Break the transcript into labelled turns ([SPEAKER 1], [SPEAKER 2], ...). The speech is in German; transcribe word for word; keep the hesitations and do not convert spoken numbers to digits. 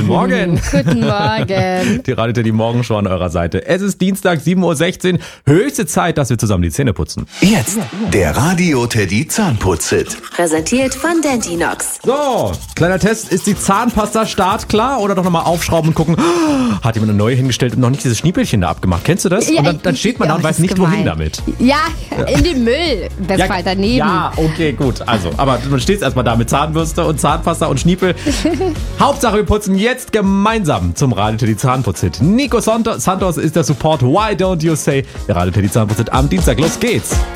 [SPEAKER 1] Guten Morgen.
[SPEAKER 2] Guten Morgen.
[SPEAKER 1] Die Radio die Morgenshow an eurer Seite. Es ist Dienstag, sieben Uhr sechzehn. Höchste Zeit, dass wir zusammen die Zähne putzen.
[SPEAKER 3] Jetzt der Radio Teddy Zahnputz-Hit.
[SPEAKER 4] Präsentiert von Dentinox.
[SPEAKER 1] So, kleiner Test. Ist die Zahnpasta startklar oder doch nochmal aufschrauben und gucken? Hat jemand eine neue hingestellt und noch nicht dieses Schniepelchen da abgemacht? Kennst du das?
[SPEAKER 2] Ja,
[SPEAKER 1] und dann, dann steht man da
[SPEAKER 2] ja,
[SPEAKER 1] und
[SPEAKER 2] das
[SPEAKER 1] weiß
[SPEAKER 2] ist
[SPEAKER 1] nicht,
[SPEAKER 2] gemein.
[SPEAKER 1] wohin damit.
[SPEAKER 2] Ja, in den Müll. Das
[SPEAKER 1] Ja,
[SPEAKER 2] war daneben.
[SPEAKER 1] Ja, okay, gut. Also, aber man steht erstmal da mit Zahnbürste und Zahnpasta und Schniepel. Hauptsache, wir putzen jetzt gemeinsam zum Radio Teddy Zahnputz-Hit. Nico Santos ist der Support. Why don't you say? Der Radio Teddy Zahnputz-Hit am Dienstag. Los geht's.